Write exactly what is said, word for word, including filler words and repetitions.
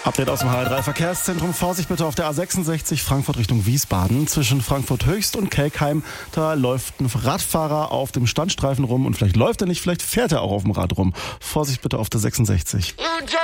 Update aus dem H R drei Verkehrszentrum. Vorsicht bitte auf der A sechsundsechzig Frankfurt Richtung Wiesbaden. Zwischen Frankfurt Höchst und Kelkheim, da läuft ein Radfahrer auf dem Standstreifen rum und vielleicht läuft er nicht, vielleicht fährt er auch auf dem Rad rum. Vorsicht bitte auf der sechsundsechzig.